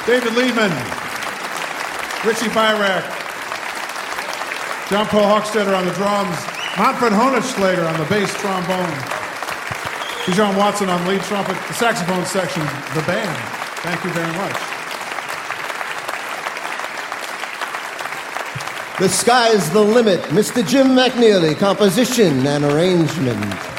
David Liebman, Richie Byrack, John Paul Hochstetter on the drums, Manfred Honigschlager on the bass trombone, Bijan Watson on lead trumpet, the saxophone section, the band. Thank you very much. The Sky's the Limit, Mr. Jim McNeely, composition and arrangement.